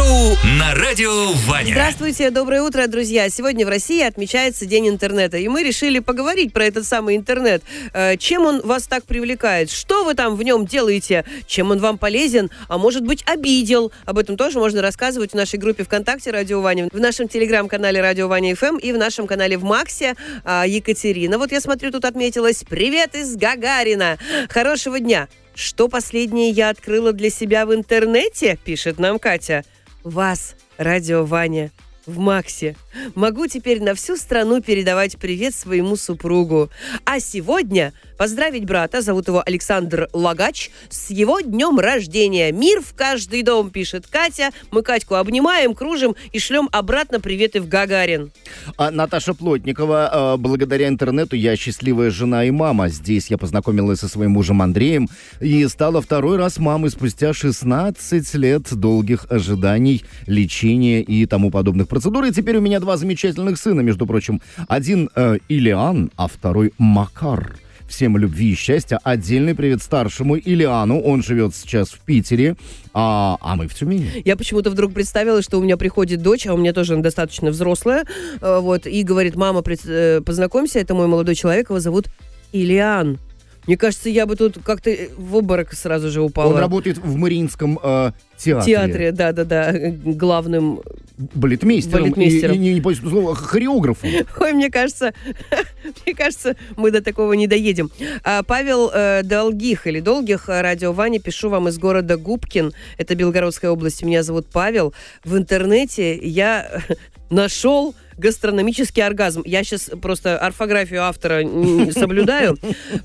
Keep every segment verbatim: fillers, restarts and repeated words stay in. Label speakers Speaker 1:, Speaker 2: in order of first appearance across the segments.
Speaker 1: шоу на радио Ваня.
Speaker 2: Здравствуйте, доброе утро, друзья. Сегодня в России отмечается День интернета, и мы решили поговорить про этот самый интернет. Чем он вас так привлекает? Что вы там в нем делаете? Чем он вам полезен? А может быть, обидел? Об этом тоже можно рассказывать в нашей группе ВКонтакте «Радио Ваня», в нашем телеграм-канале «Радио Ваня эф эм» и в нашем канале в Максе. Екатерина, вот я смотрю, тут отметилась. Привет из Гагарина. Хорошего дня. Что последнее я открыла для себя в интернете, пишет нам Катя. Вас, Радио Ваня, в Максе. Могу теперь на всю страну передавать привет своему супругу. А сегодня поздравить брата, зовут его Александр Лагач, с его днем рождения. Мир в каждый дом, пишет Катя. Мы Катьку обнимаем, кружим и шлем обратно приветы в Гагарин.
Speaker 3: А Наташа Плотникова. Благодаря интернету я счастливая жена и мама. Здесь я познакомилась со своим мужем Андреем и стала второй раз мамой спустя шестнадцать лет долгих ожиданий, лечения и тому подобных процедур. И теперь у меня два замечательных сына, между прочим. Один э, Илиан, а второй Макар. Всем любви и счастья. Отдельный привет старшему Илиану. Он живет сейчас в Питере, а, а мы в Тюмени.
Speaker 2: Я почему-то вдруг представила, что у меня приходит дочь, а у меня тоже она достаточно взрослая, вот, и говорит: мама, познакомься, это мой молодой человек, его зовут Илиан. Мне кажется, я бы тут как-то в обморок сразу же упала.
Speaker 3: Он работает в Мариинском э, театре.
Speaker 2: Театре, да-да-да, главным...
Speaker 3: Балетмейстером.
Speaker 2: Балетмейстером.
Speaker 3: И, и, и не помню слова, хореографом.
Speaker 2: Ой, мне кажется, мне кажется, мы до такого не доедем. А, Павел э, Долгих или Долгих, Радио Ваня, пишу вам из города Губкин. Это Белгородская область. Меня зовут Павел. В интернете я нашел гастрономический оргазм. Я сейчас просто орфографию автора соблюдаю.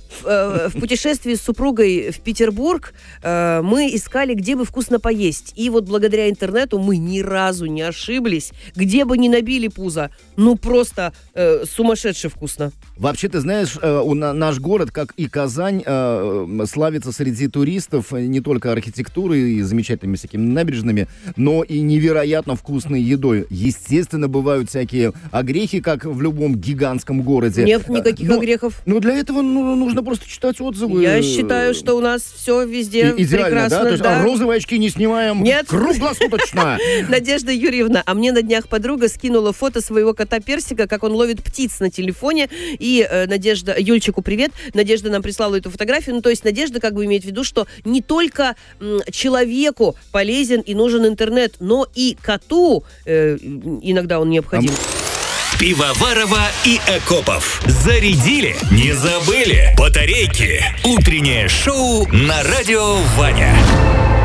Speaker 2: В путешествии с супругой в Петербург мы искали, где бы вкусно поесть. И вот благодаря интернету мы ни разу не ошиблись. Где бы ни набили пузо. Ну, просто э, сумасшедше вкусно.
Speaker 3: Вообще, ты знаешь, э, у, на, наш город, как и Казань, э, славится среди туристов не только архитектурой и замечательными всякими набережными, но и невероятно вкусной едой. Естественно, бывают всякие огрехи, как в любом гигантском городе.
Speaker 2: Нет никаких
Speaker 3: но,
Speaker 2: огрехов.
Speaker 3: Но для этого ну, нужно просто читать отзывы.
Speaker 2: Я считаю, что у нас все везде
Speaker 3: и, идеально,
Speaker 2: прекрасно.
Speaker 3: Да? То есть,
Speaker 2: да.
Speaker 3: А розовые очки не снимаем.
Speaker 2: Нет.
Speaker 3: Круглосуточно.
Speaker 2: Надежда Юрьевна, а мне на днях подруга скинула фото своего кота Персика, как он ловит птиц на телефоне. И э, Надежда, Юльчику привет. Надежда нам прислала эту фотографию. Ну, то есть Надежда как бы имеет в виду, что не только м, человеку полезен и нужен интернет, но и коту э, иногда он необходим.
Speaker 1: Пивоварова и Акопов. Зарядили? Не забыли? Батарейки. Утреннее шоу на радио Ваня.